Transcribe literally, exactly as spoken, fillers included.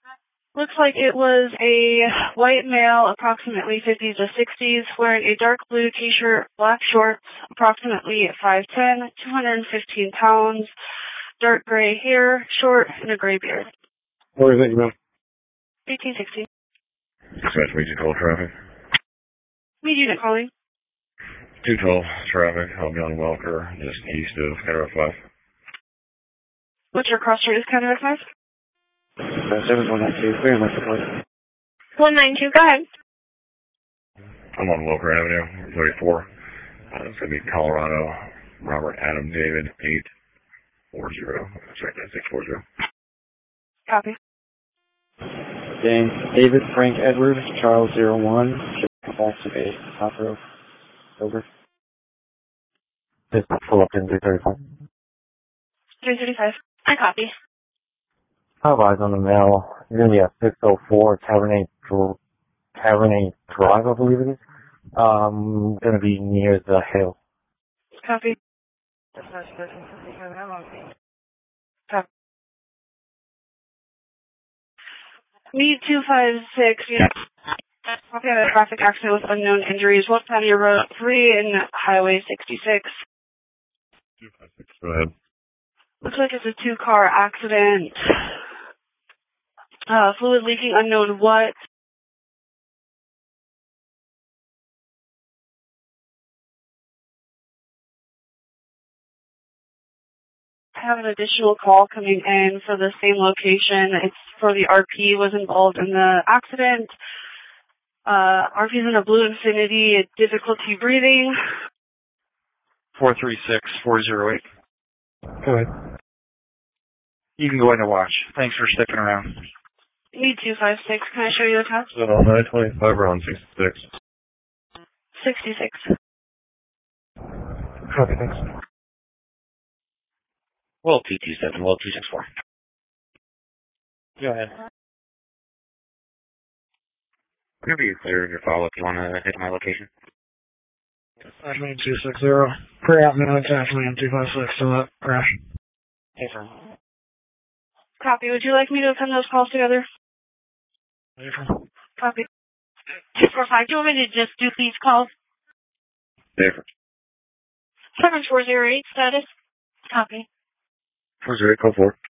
Looks like it was a white male, approximately fifties to sixties, wearing a dark blue t-shirt, black shorts, approximately five ten, two hundred fifteen pounds, dark gray hair, short, and a gray beard. Where is it, you know? eighteen sixteen. Dispatch, we call traffic. Meet unit calling. two twelve traffic, I'm Young Welker, just east of County Road five. What's your cross street is County Road five? Uh, seven one nine two, very much support. one nine two, go ahead. I'm on Welker Avenue, thirty-four. Uh, it's going to be Colorado, Robert Adam David, eight four zero. That's right, that's six four zero. Copy. James David Frank Edward, Charles zero one, Boston eight, Top Row. Over. This is pull up in three thirty-five. three thirty-five. I copy. Have eyes on the mail. You're going to be at six oh four Cabernet, Dr- Cabernet Drive, I believe it is. Um, going to be near the hill. Copy. Copy. Need two five six. Yeah. Copy of a traffic accident with unknown injuries. West County Road three and Highway sixty-six. two five six, go ahead. Looks like it's a two-car accident. Uh, fluid leaking, unknown what. I have an additional call coming in for the same location. It's for the R P was involved in the accident. Uh, R P's in a blue Infinity, difficulty breathing. four three six, four zero eight. Go ahead. You can go ahead and watch. Thanks for sticking around. Need two five six. Can I show you the test? So, nine twenty-five, we're on sixty-six. sixty-six. Copy, thanks. Well, two two seven, well, two six four. Go ahead. Whenever you're clear of your file, if you want to hit my location. Attachment two six zero. Pre-op now attachment two five six to that crash. Hey, sir. Copy. Would you like me to append those calls together? Different. Copy. two four five. Do you want me to just do these calls? Different. seven four zero eight status. Copy. four zero eight, call four.